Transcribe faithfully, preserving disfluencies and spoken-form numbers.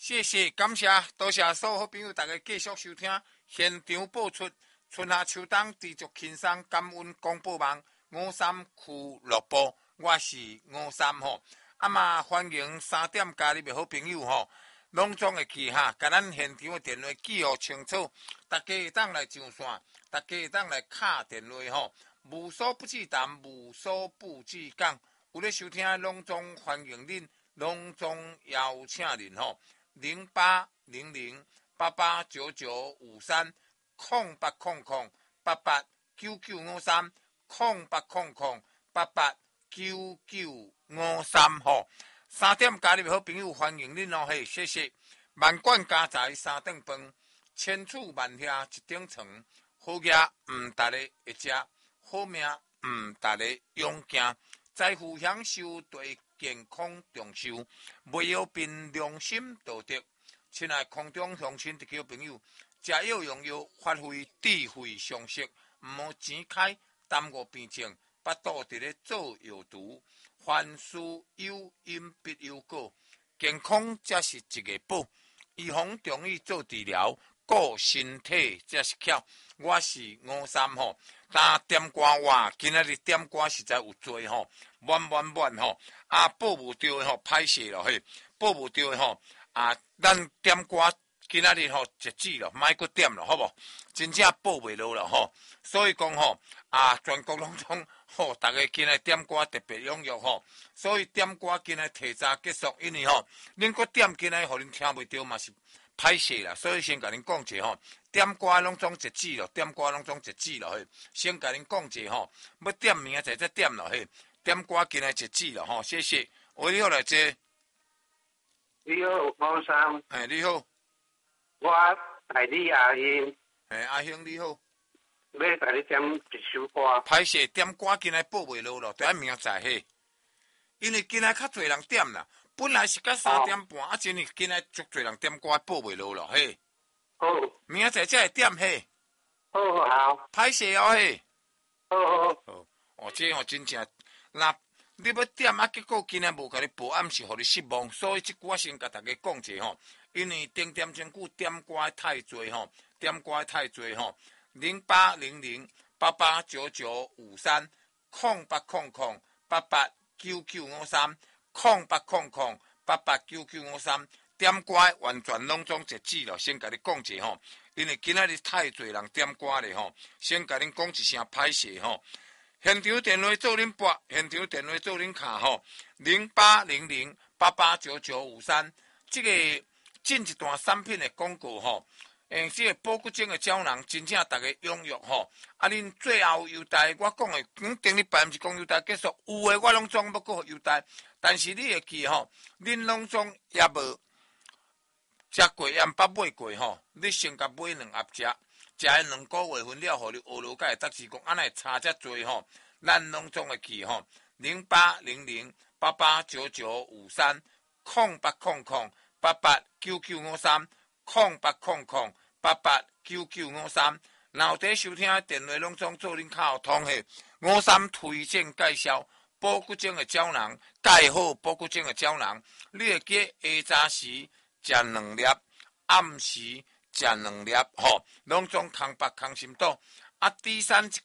谢谢，感谢，多谢所有好朋友，大家继续收听现场播出春夏秋冬持续轻松感恩广播网五三俱乐部，我是五三吼。啊嘛，欢迎三点加入的好朋友吼，拢总会去哈，甲咱现场的电话记号清楚，大家会当来上线，大家会当来敲电话吼，无所不至谈，无所不至讲。有咧收听的拢总欢迎恁，拢总邀请恁吼。零八零零八八九九五三空八空空八八九九五三空八空空八八九九五三吼，三点加入好朋友欢迎恁哦嘿，谢谢。万贯家财三顿饭，千厝万厦一顶床，好业毋值得会食，好命毋值得用行，财富享受对健康长寿，未有病良心道德。亲爱空中乡亲地区朋友，食药用药，发挥智慧常识，毋好钱开耽误病情，巴肚伫咧做药毒，凡事有因必有果，健康才是一个宝，预防中医做治疗，顾身体才是巧。我是五三吼，但点歌哇，今仔日点歌实在有多吼，满满满吼，啊报无着的吼，歹势咯嘿，报无着的吼，啊咱点歌今仔日吼截止咯，莫搁点咯，好无？真正报袂落咯吼，所以讲吼，啊全国拢总吼，大家今日点歌特别踊跃吼，所以点歌今日提早结束，因为吼，恁搁点今日互恁听袂着嘛是歹势啦，所以先甲恁讲者吼。点歌拢总截止咯，点歌拢总截止咯嘿。先甲恁讲者吼，要点名仔再点咯嘿。点歌今日截止咯吼，谢谢。喂，你好来者。 你好，吴生。 哎，你好。 我代理阿兄。 哎，阿兄你好。 要甲你点一首歌。 歹势，点歌今日报袂落咯，得明仔嘿。因为今日较侪人点啦，本来是到三点半，哦、啊，真是今日足侪人点歌报袂落咯嘿。 好， 明仔才会点嘿。 好好， 歹势哦嘿。 好好好，哦，这哦真正，那你要点啊，结果今日无甲你报暗示，互你失望，所以即句我先甲大家讲者吼，因为点点真久点歌太侪吼，点歌太侪吼，零八零零八八九九五三空八空空八八九九五三空八空空八八九九五三。点歌完全拢总截止了，先甲你讲者吼，因为今仔日太侪人点歌咧吼，先甲恁讲一声歹势吼。现场电话做恁拨，现场电话做恁卡吼，零八零零八八九九五三。这个进一段产品的广告吼，诶，这个保骨精的胶囊真正大家踊跃吼。啊，恁最后优待，我讲的，嗯，顶礼拜毋是讲优待结束，有诶我拢总要搁优待，但是你会记吼，恁拢总也无。食过盐捌买过吼，你先甲买两盒食，食诶两个月份了，互你学落解，得是讲安尼差遮多吼，咱拢总会记吼，零八零零八八九九五三空八空空八八九九五三空八空空八八九九五三，然后伫收听电话拢总做恁较通嘿，五三推荐介绍保骨精诶胶囊，介好保骨精诶胶囊，你会记下早时。食两粒，暗时食两粒，吼，拢总空腹空心肚。啊，第三一